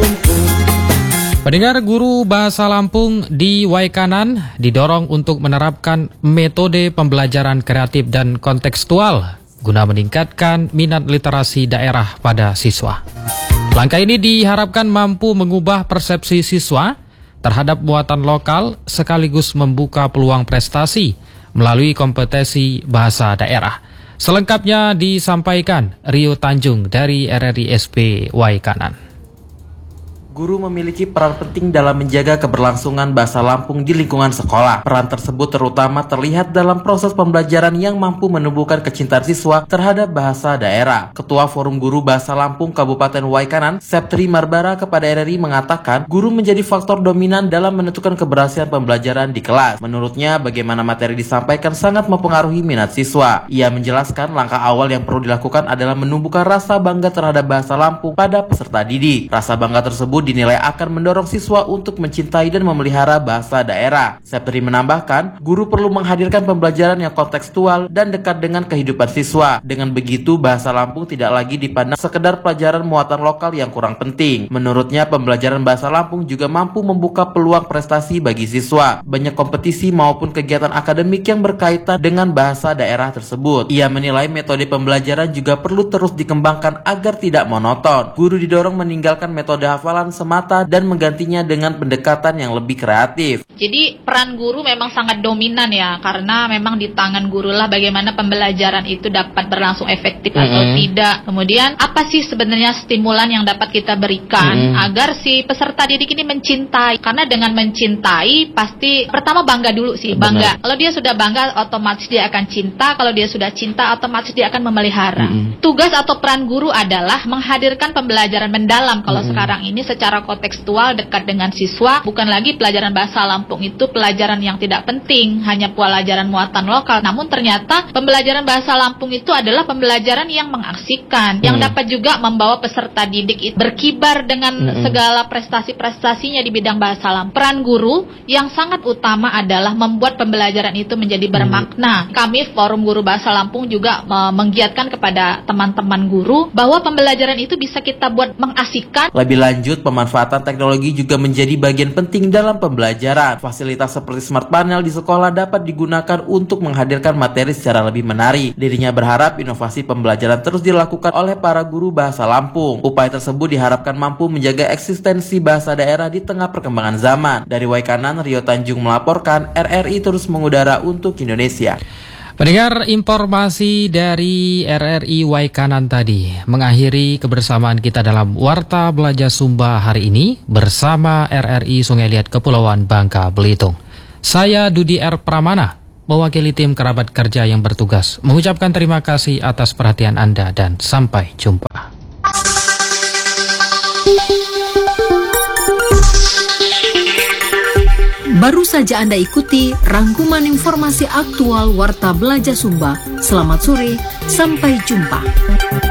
Pendengar, guru bahasa Lampung di Waikanan didorong untuk menerapkan metode pembelajaran kreatif dan kontekstual guna meningkatkan minat literasi daerah pada siswa. Langkah ini diharapkan mampu mengubah persepsi siswa terhadap muatan lokal sekaligus membuka peluang prestasi melalui kompetisi bahasa daerah. Selengkapnya disampaikan Rio Tanjung dari RRI SP Waikanan. Guru memiliki peran penting dalam menjaga keberlangsungan bahasa Lampung di lingkungan sekolah. Peran tersebut terutama terlihat dalam proses pembelajaran yang mampu menumbuhkan kecintaan siswa terhadap bahasa daerah. Ketua Forum Guru Bahasa Lampung Kabupaten Waikanan, Septri Marbara kepada RRI mengatakan, guru menjadi faktor dominan dalam menentukan keberhasilan pembelajaran di kelas. Menurutnya, bagaimana materi disampaikan sangat mempengaruhi minat siswa. Ia menjelaskan langkah awal yang perlu dilakukan adalah menumbuhkan rasa bangga terhadap bahasa Lampung pada peserta didik. Rasa bangga tersebut dinilai akan mendorong siswa untuk mencintai dan memelihara bahasa daerah. Septri menambahkan, guru perlu menghadirkan pembelajaran yang kontekstual dan dekat dengan kehidupan siswa. Dengan begitu, bahasa Lampung tidak lagi dipandang sekedar pelajaran muatan lokal yang kurang penting. Menurutnya, pembelajaran bahasa Lampung juga mampu membuka peluang prestasi bagi siswa. Banyak kompetisi maupun kegiatan akademik yang berkaitan dengan bahasa daerah tersebut. Ia menilai metode pembelajaran juga perlu terus dikembangkan agar tidak monoton. Guru didorong meninggalkan metode hafalan semata dan menggantinya dengan pendekatan yang lebih kreatif. Jadi peran guru memang sangat dominan ya, karena memang di tangan guru lah bagaimana pembelajaran itu dapat berlangsung efektif atau tidak. Kemudian apa sih sebenarnya stimulan yang dapat kita berikan agar si peserta didik ini mencintai. Karena dengan mencintai pasti pertama bangga dulu sih, bangga. Kalau dia sudah bangga otomatis dia akan cinta, kalau dia sudah cinta otomatis dia akan memelihara. Tugas atau peran guru adalah menghadirkan pembelajaran mendalam kalau sekarang ini secara kontekstual dekat dengan siswa. Bukan lagi pelajaran bahasa Lampung itu pelajaran yang tidak penting, hanya pelajaran muatan lokal. Namun ternyata pembelajaran bahasa Lampung itu adalah pembelajaran yang mengasihkan, yang dapat juga membawa peserta didik itu berkibar dengan segala prestasi-prestasinya di bidang bahasa Lampung. Peran guru yang sangat utama adalah membuat pembelajaran itu menjadi bermakna. Kami Forum Guru Bahasa Lampung juga menggiatkan kepada teman-teman guru bahwa pembelajaran itu bisa kita buat mengasihkan. Lebih lanjut, pemanfaatan teknologi juga menjadi bagian penting dalam pembelajaran. Fasilitas seperti smart panel di sekolah dapat digunakan untuk menghadirkan materi secara lebih menarik. Dirinya berharap inovasi pembelajaran terus dilakukan oleh para guru bahasa Lampung. Upaya tersebut diharapkan mampu menjaga eksistensi bahasa daerah di tengah perkembangan zaman. Dari Waikanan, Rio Tanjung melaporkan, RRI terus mengudara untuk Indonesia. Pendengar, informasi dari RRI Waikanan tadi mengakhiri kebersamaan kita dalam Warta Belajar Sumba hari ini bersama RRI Sungai Liat Kepulauan Bangka Belitung. Saya Dudi R. Pramana, mewakili tim kerabat kerja yang bertugas, mengucapkan terima kasih atas perhatian Anda dan sampai jumpa. Baru saja Anda ikuti rangkuman informasi aktual Warta Belajar Sumba. Selamat sore, sampai jumpa.